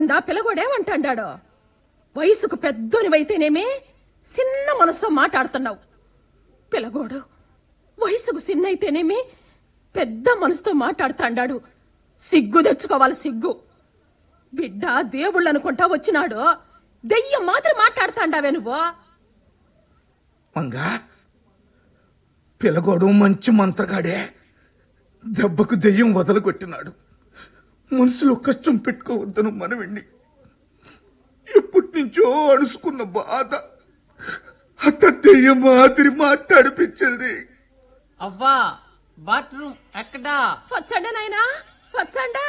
నా పిల్లగోడేమంటాడాడో వయసుకు పెద్దోనివైతేనేమే చిన్న మనసుతో మాట్లాడుతున్నావు. పిల్లగోడు వయసుకు చిన్నైతేనేమి పెద్ద మనసుతో మాట్లాడుతాండాడు. సిగ్గు తెచ్చుకోవాలి, సిగ్గు. బిడ్డ దేవుళ్ళు అనుకుంటా వచ్చినాడు, దెయ్యం మాత్రం మాట్లాడుతాండావే నువ్వు. మంగా పిల్లగోడు మంచి మంత్రగాడే. దెబ్బకు దెయ్యం వదలు కొట్టినాడు. మనసులో కష్టం పెట్టుకోవద్దను మనవిండి. ఎప్పటి నుంచో అణుసుకున్న బాధ అట్ట దెయ్యం మాదిరి మాట్లాడిపించింది. అవ్వా బాత్రూమ్ ఎక్కడా? వచ్చండా నాయనా, వచ్చండా.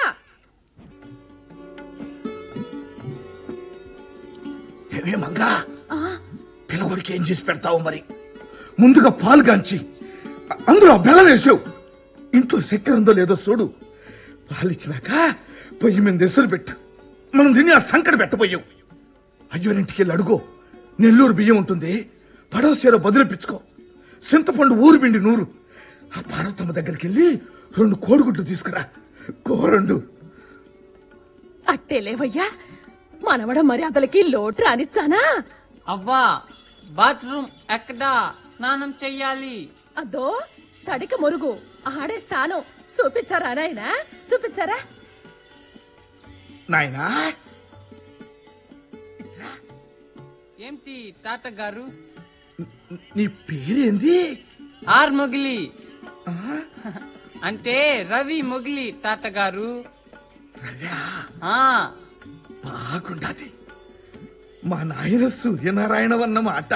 ఏమే మంగా పిల్లగోడికి ఏం చేసి పెడతావు మరి? ముందుగా పాలు గాంచి అందులో బెల్లం వేసావు. ఇంట్లో చక్కెర ఉందో లేదో చూడు. పాలిచ్చినాక పొయ్యి మీద ఎసురు పెట్టు. మనం తిని ఆ సంకట పెట్టబోయావు. అయ్యోరింటికి వెళ్ళి అడుగో, నెల్లూరు బియ్యం ఉంటుంది, పడవసీర బదులిపించుకో. చింతపండు ఊరు పిండి నూరు. ఆ పార్వతమ్మ దగ్గరికి వెళ్ళి 2 కోడిగుడ్లు తీసుకురా. కోరండు. అట్టే లేవయ్యా, మనవడ మర్యాదలకి లోటు రానిచ్చానా? అవ్వా బాత్రూమ్ ఎక్కడా? స్నానం చెయ్యాలి. అదో తడికి మురుగు ఆడే స్థానం. చూపించారా నాయనా, చూపించారా? నాయనా ఏంటి తాతగారు? నీ పేరేంది? ఆర్ మొగిలి. అంటే రవి మొగిలి తాతగారు. రవ్యా ఆ బాగుండాది. మా నాయన సూర్యనారాయణ అన్న మాట.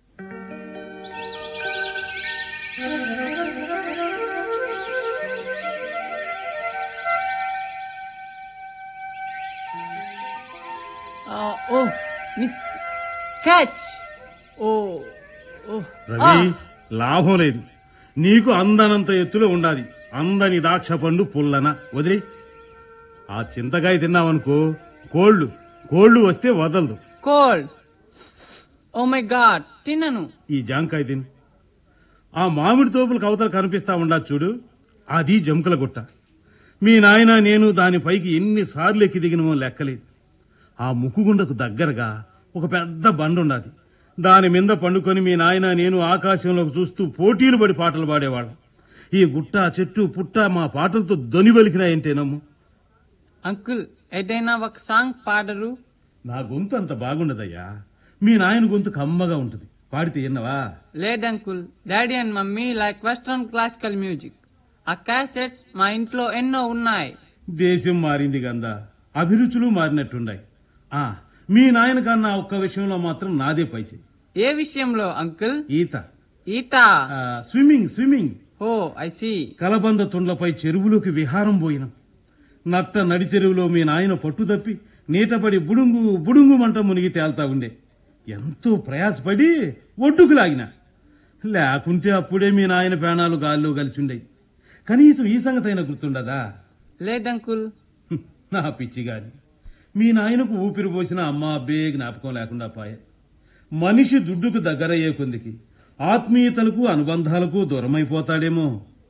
ఓ మిస్ క్యాచ్. ఓ ఓ రవి, లాభం లేదు. నీకు అందనంత ఎత్తులో ఉండాలి. అందని దాక్ష పండు పుల్లన వదిలి. ఆ చింతకాయ తిన్నావనుకో, కోళ్లు వస్తే వదలదు. కోల్డ్. ఓ మై గాడ్, తినను. ఈ జాంకాయ తిను. ఆ మామిడి తోపులకు అవతల కనిపిస్తా ఉండాది చూడు, అది జంకుల గుట్ట. మీ నాయన నేను దానిపైకి ఎన్నిసార్లు ఎక్కి దిగినమో లెక్కలేదు. ఆ ముక్కుగుండకు దగ్గరగా ఒక పెద్ద బండ ఉండాది. దాని మీద పండుకొని మీ నాయన నేను ఆకాశంలోకి చూస్తూ పోటీలు పడి పాటలు పాడేవాళ్ళం. ఈ గుట్ట చెట్టు పుట్ట మా పాటలతో దొని పలికినాయంటేనమ్ము. అంకుల్ ఏదైనా ఒక సాంగ్ పాడరు? నా గొంతు అంత బాగుండదయ్యా. మీ నాయన గొంతు కమ్మగా ఉంటుంది. పాడితే విన్నవా? లేదంకుల్, daddy and mummy like western classical music. ఆ క్యాసెట్స్ మా ఇంట్లో ఎన్నో ఉన్నాయి. దేశం మారింది గందా, అభిరుచులు మారినట్టున్నాయి. మీ నాయన కన్నా ఒక్క విషయంలో మాత్రం నాదే పైచే. ఏ విషయంలో అంకుల్? ఈత. ఈత? స్విమ్మింగ్. Oh I see. కలబంద తుండ్లపై చెరువులోకి విహారం పోయినాం. నట్ట నడి చెరువులో మీ నాయన పట్టుదప్పి నీటపడి బుడుంగు మంట మునిగి తేల్తా ఉండే. ఎంతో ప్రయాసపడి ఒడ్డుకు లాగిన. లేకుంటే అప్పుడే మీ నాయన ప్రాణాలు గాల్లో కలిసి ఉండేవి. కనీసం ఈ సంగతైనా గుర్తుండదా? లేదంకుల్. నా పిచ్చిగాని, మీ నాయనకు ఊపిరి పోసిన అమ్మ అబ్బే జ్ఞాపకం లేకుండా పాయే. మనిషి దుడ్డుకు దగ్గరయ్యే కొందికి ఆత్మీయతలకు అనుబంధాలకు దూరమైపోతాడేమో.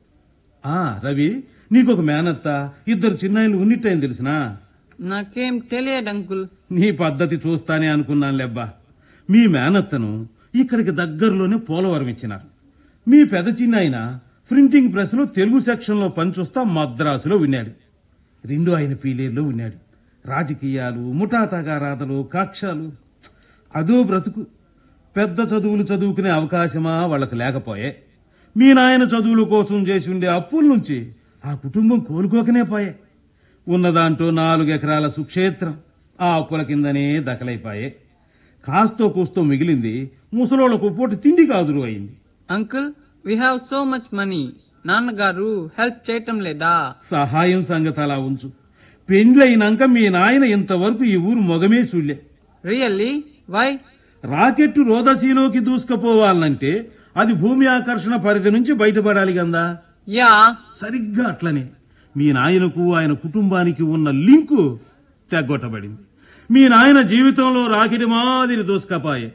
రవి, నీకొక మేనత్త, 2 చిన్నాయలు ఉన్నట్టయింది తెలుసునా? నాకేం తెలియదు అంకుల్. నీ పద్ధతి చూస్తానే అనుకున్నాను లెబ్బా. మీ మేనత్తను ఇక్కడికి దగ్గరలోనే పోలవరం ఇచ్చినారు. మీ పెద్ద చిన్నాయన ప్రింటింగ్ ప్రెస్ లో తెలుగు సెక్షన్ లో పనిచూస్తా మద్రాసులో ఉన్నాడు. 2 ఆయన పీలేర్లో ఉన్నాడు. రాజకీయాలు, ముఠా తగారాతలు, కక్షలు, అదో బ్రతుకు. పెద్ద చదువులు చదువుకునే అవకాశమా వాళ్లకు లేకపోయే. మీ నాయన చదువుల కోసం చేసి ఉండే అప్పుల నుంచి ఆ కుటుంబం కోలుకోకనే పోయే. ఉన్నదాంట్లో 4 ఎకరాల సుక్షేత్రం ఆ అప్పుల కిందనే దకలైపాయే. కాస్తో కూస్తో మిగిలింది ముసలోళ్లకు పూట తిండి కాదురు అయింది. Uncle, we have so much money. నాన్నగారు హెల్ప్ చేయటం లేదా? సహాయం సంగతి అలా ఉంచు. పెండ్లైనాక మీ నాయన ఇంతవరకు ఈ ఊరు మొగమే చూడలే. రియల్లీ? వై? రాకెట్టు రోదసీలోకి దూసుకుపోవాలంటే అది భూమి ఆకర్షణ పరిధి నుంచి బయటపడాలి గందా. యా, సరిగ్గా అట్లనే మీ నాయనకు ఆయన కుటుంబానికి ఉన్న లింకు తెగ్గొట్టబడింది. మీ నాయన జీవితంలో రాకెట్ మాదిరి దూసుకపోయే.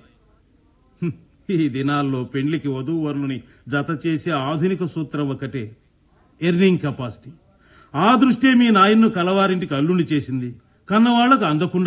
ఈ దినాల్లో పెండ్లికి వధూవరులని జత చేసే ఆధునిక సూత్రం ఒకటే, ఎర్నింగ్ కెపాసిటీ. ఆ దృష్టే మీ నాయన్ను కలవారింటికి అల్లుండి చేసింది. కన్నవాళ్లకు అందకుండా